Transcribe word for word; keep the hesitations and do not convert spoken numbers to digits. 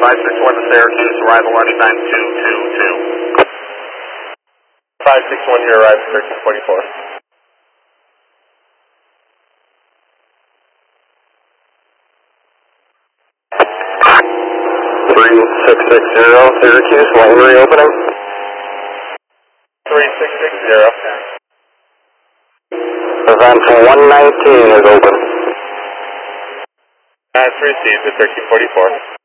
five six one to Syracuse, arrival lunchtime two two two. five six one here, arrive at thirteen forty-four. three six six zero, Syracuse, lane reopening. three six six zero. Event one nineteen is open. Uh, it's received at thirteen forty-four.